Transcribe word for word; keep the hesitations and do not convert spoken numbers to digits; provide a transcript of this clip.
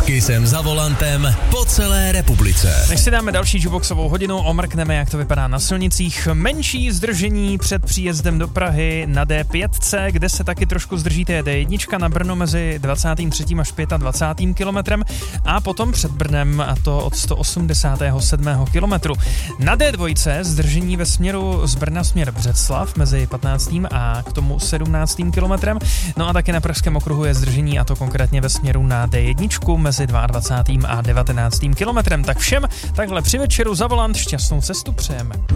Taky jsem za volantem po celé republice. Než si dáme další jukeboxovou hodinu, omrkneme, jak to vypadá na silnicích. Menší zdržení před příjezdem do Prahy na D pět, kde se taky trošku zdržíte, je D jedna na Brno mezi dvacátým třetím až dvacátým pátým kilometrem a potom před Brnem, a to od sto osmdesátého sedmého kilometru. Na D dva zdržení ve směru z Brna směr Břeclav mezi patnáctým a k tomu sedmnáctým kilometrem. No a taky na Pražském okruhu je zdržení, a to konkrétně ve směru na D jedna mezi dvacátým druhým a devatenáctým kilometrem. Tak všem takhle při večeru za volant šťastnou cestu přejeme.